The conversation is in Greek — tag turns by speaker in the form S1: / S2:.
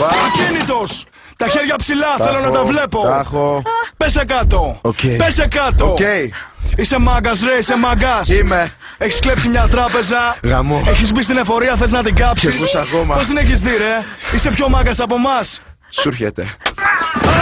S1: Ακίνητος. Τα χέρια ψηλά, θέλω να τα βλέπω. Πέσε κάτω. Πέσε κάτω. Είσαι μάγκας ρε, είσαι μάγκας.
S2: Είμαι.
S1: Έχεις κλέψει μια τράπεζα.
S2: Γαμό.
S1: Έχεις μπει στην εφορία, θες να την κάψεις.
S2: Και πούς ακόμα.
S1: Πώς την έχεις δει ρε. Είσαι πιο μάγκας από μας.
S2: Σου έρχεται.